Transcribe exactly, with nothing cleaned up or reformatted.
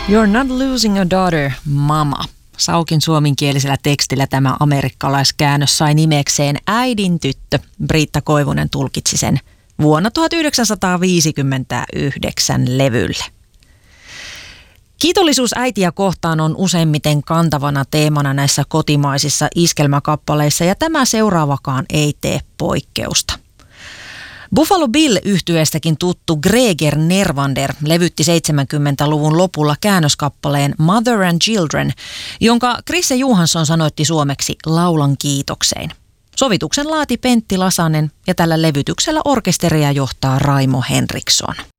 You're not losing a daughter, mama. Saukin suomenkielisellä tekstillä tämä amerikkalaiskäännös sai nimekseen Äidin tyttö. Britta Koivunen tulkitsi sen vuonna tuhatyhdeksänsataaviisikymmentäyhdeksän levylle. Kiitollisuus äitiä kohtaan on useimmiten kantavana teemana näissä kotimaisissa iskelmäkappaleissa ja tämä seuraavakaan ei tee poikkeusta. Buffalo Bill-yhtyeestäkin tuttu Greger Nervander levytti seitsemänkymmentäluvun lopulla käännöskappaleen Mother and Children, jonka Krisse Johansson sanoitti suomeksi laulan kiitoksein. Sovituksen laati Pentti Lasanen ja tällä levytyksellä orkesteria johtaa Raimo Henriksson.